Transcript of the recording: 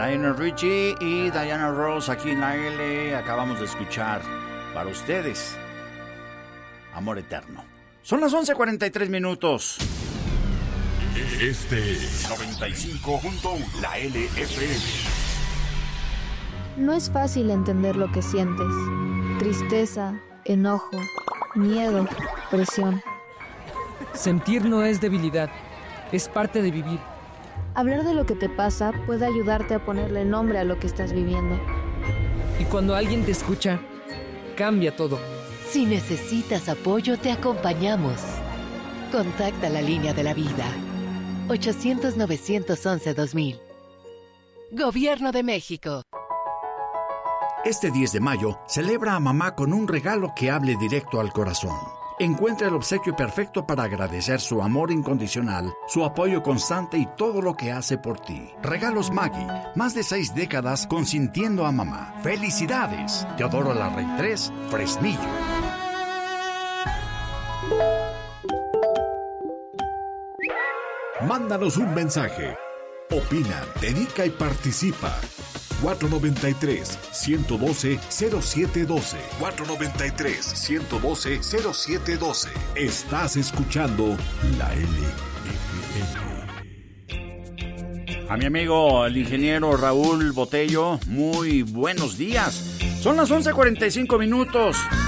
Lionel Richie y Diana Ross aquí en la L. Acabamos de escuchar para ustedes Amor Eterno. Son las 11:43 minutos. Este es 95.1, la LFM. No es fácil entender lo que sientes. Tristeza, enojo, miedo, presión. Sentir no es debilidad, es parte de vivir. Hablar de lo que te pasa puede ayudarte a ponerle nombre a lo que estás viviendo. Y cuando alguien te escucha, cambia todo. Si necesitas apoyo, te acompañamos. Contacta la línea de la vida. 800-911-2000. Gobierno de México. Este 10 de mayo, celebra a mamá con un regalo que hable directo al corazón. Encuentra el obsequio perfecto para agradecer su amor incondicional, su apoyo constante y todo lo que hace por ti. Regalos Maggi, más de 6 décadas consintiendo a mamá. ¡Felicidades! Teodoro Larrey 3, Fresnillo. Mándanos un mensaje. Opina, dedica y participa. 493-112-0712. 493-112-0712. Estás escuchando la LFM. A mi amigo el ingeniero Raúl Botello, muy buenos días. Son las 11:45 minutos.